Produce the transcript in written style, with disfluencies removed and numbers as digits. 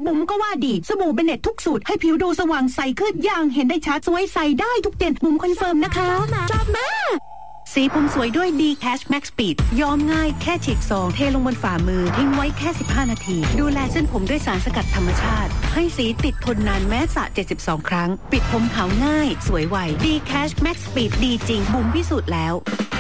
บุ๋มก็ว่าดีสบู่เบเน็ตทุกสูตรให้ผิวดูสว่างใสขึ้นอย่างเห็นได้ชัดสวยใสได้ทุกเดือนบุ๋มคอนเฟิร์มนะคะชอบมากสีผมสวยด้วย D-Cash Max Speed ย้อมง่ายแค่ฉีกซองเทลงบนฝ่ามือทิ้งไว้แค่15นาทีดูแลเส้นผมด้วยสารสกัดธรรมชาติให้สีติดทนนานแม้สระ72ครั้งปิดผมขาวง่ายสวยไว D-Cash Max Speed ดีจริงบุ๋มพิสูจน์แล้ว